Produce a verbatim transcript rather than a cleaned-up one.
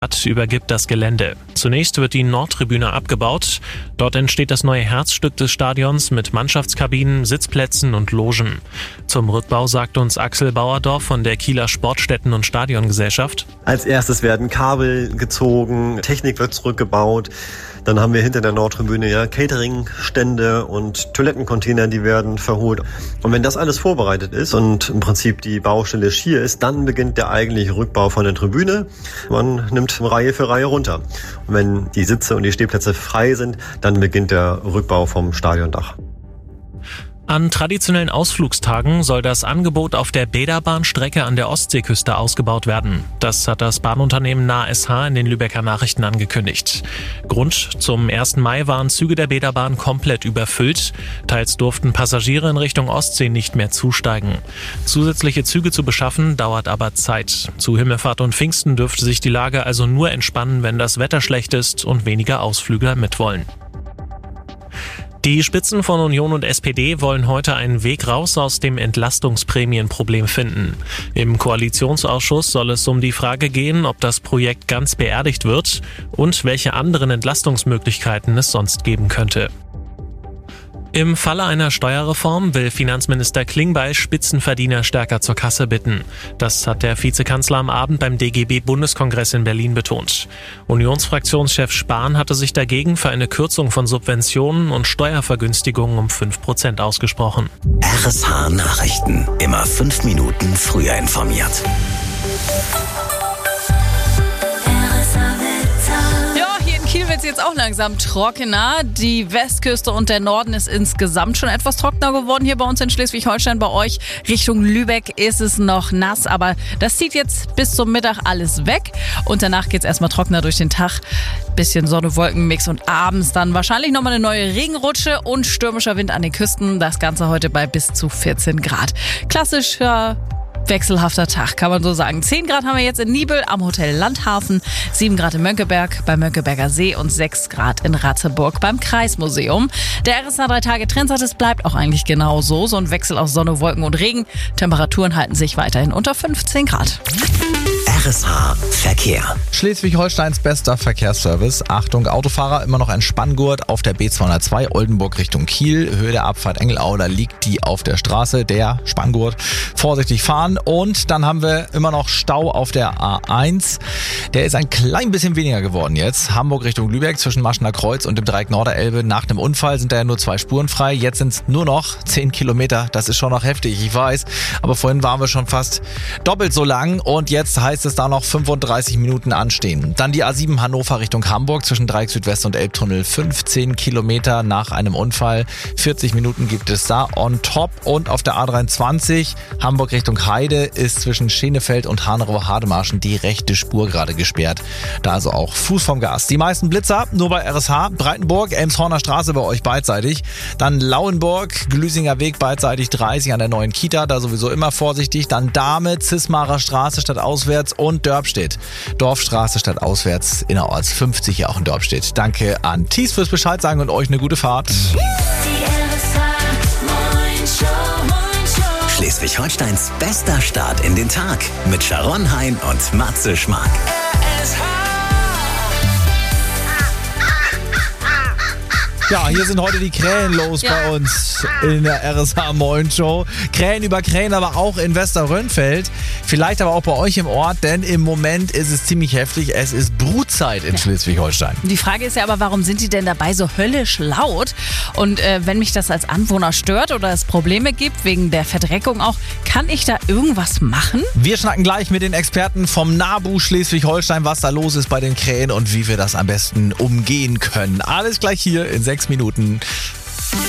übergibt das Gelände. Zunächst wird die Nordtribüne abgebaut. Dort entsteht das neue Herzstück des Stadions mit Mannschaftskabinen, Sitzplätzen und Logen. Zum Rückbau sagt uns Axel Bauerdorf von der Kieler Sportstätten- und Stadiongesellschaft: Als erstes werden Kabel gezogen, Technik wird zurückgebaut. Dann haben wir hinter der Nordtribüne ja Catering-Stände und Toilettencontainer, die werden verholt. Und wenn das alles vorbereitet ist und im Prinzip die Baustelle schier ist, dann beginnt der eigentliche Rückbau von der Tribüne. Man nimmt Reihe für Reihe runter. Und wenn die Sitze und die Stehplätze frei sind, dann beginnt der Rückbau vom Stadiondach. An traditionellen Ausflugstagen soll das Angebot auf der Bäderbahnstrecke an der Ostseeküste ausgebaut werden. Das hat das Bahnunternehmen N A S H in den Lübecker Nachrichten angekündigt. Grund: zum ersten Mai waren Züge der Bäderbahn komplett überfüllt. Teils durften Passagiere in Richtung Ostsee nicht mehr zusteigen. Zusätzliche Züge zu beschaffen, dauert aber Zeit. Zu Himmelfahrt und Pfingsten dürfte sich die Lage also nur entspannen, wenn das Wetter schlecht ist und weniger Ausflügler mitwollen. Die Spitzen von Union und S P D wollen heute einen Weg raus aus dem Entlastungsprämienproblem finden. Im Koalitionsausschuss soll es um die Frage gehen, ob das Projekt ganz beerdigt wird und welche anderen Entlastungsmöglichkeiten es sonst geben könnte. Im Falle einer Steuerreform will Finanzminister Klingbeil Spitzenverdiener stärker zur Kasse bitten. Das hat der Vizekanzler am Abend beim D G B-Bundeskongress in Berlin betont. Unionsfraktionschef Spahn hatte sich dagegen für eine Kürzung von Subventionen und Steuervergünstigungen um fünf Prozent ausgesprochen. R S H Nachrichten. Immer fünf Minuten früher informiert. Kiel wird es jetzt auch langsam trockener. Die Westküste und der Norden ist insgesamt schon etwas trockener geworden. Hier bei uns in Schleswig-Holstein, bei euch Richtung Lübeck ist es noch nass. Aber das zieht jetzt bis zum Mittag alles weg. Und danach geht es erstmal trockener durch den Tag. Bisschen Sonne-Wolken-Mix und abends dann wahrscheinlich nochmal eine neue Regenrutsche und stürmischer Wind an den Küsten. Das Ganze heute bei bis zu vierzehn Grad. Klassischer wechselhafter Tag, kann man so sagen. zehn Grad haben wir jetzt in Niebüll am Hotel Landhafen, sieben Grad in Mönckeberg beim Mönckeberger See und sechs Grad in Ratzeburg beim Kreismuseum. Der R S H drei Tage Trendsat, es bleibt auch eigentlich genau so. So ein Wechsel aus Sonne, Wolken und Regen. Temperaturen halten sich weiterhin unter fünfzehn Grad. R S H Verkehr. Schleswig-Holsteins bester Verkehrsservice. Achtung, Autofahrer, immer noch ein Spanngurt auf der B zweihundertzwei Oldenburg Richtung Kiel. Höhe der Abfahrt Engelau, da liegt die auf der Straße, der Spanngurt. Vorsichtig fahren. Und dann haben wir immer noch Stau auf der A eins. Der ist ein klein bisschen weniger geworden jetzt. Hamburg Richtung Lübeck zwischen Maschener Kreuz und dem Dreieck Norderelbe. Nach einem Unfall sind da ja nur zwei Spuren frei. Jetzt sind es nur noch zehn Kilometer. Das ist schon noch heftig, ich weiß. Aber vorhin waren wir schon fast doppelt so lang. Und jetzt heißt es da noch fünfunddreißig Minuten anstehen. Dann die A sieben Hannover Richtung Hamburg zwischen Dreieck Südwest und Elbtunnel. fünfzehn Kilometer nach einem Unfall. vierzig Minuten gibt es da on top. Und auf der A dreiundzwanzig Hamburg Richtung Heide ist zwischen Schenefeld und Hanerow-Hademarschen die rechte Spur gerade gesperrt. Da also auch Fuß vom Gas. Die meisten Blitzer nur bei R S H. Breitenburg, Elmshorner Straße bei euch beidseitig. Dann Lauenburg, Glüsinger Weg beidseitig dreißig an der neuen Kita. Da sowieso immer vorsichtig. Dann Dahme, Zismarer Straße statt auswärts und Dörpstedt. Dorfstraße statt auswärts innerorts fünfzig hier auch in Dörpstedt. Danke an Thies fürs Bescheid sagen und euch eine gute Fahrt. Schleswig-Holsteins bester Start in den Tag mit Sharon Hein und Matze Schmark. Ja, hier sind heute die Krähen los ja. bei uns in der R S H Moin Show. Krähen über Krähen, aber auch in Westerrönfeld. Vielleicht aber auch bei euch im Ort, denn im Moment ist es ziemlich heftig. Es ist Brutzeit in ja. Schleswig-Holstein. Die Frage ist ja aber, warum sind die denn dabei so höllisch laut? Und äh, wenn mich das als Anwohner stört oder es Probleme gibt, wegen der Verdreckung auch, kann ich da irgendwas machen? Wir schnacken gleich mit den Experten vom NABU Schleswig-Holstein, was da los ist bei den Krähen und wie wir das am besten umgehen können. Alles gleich hier in sechs Minuten.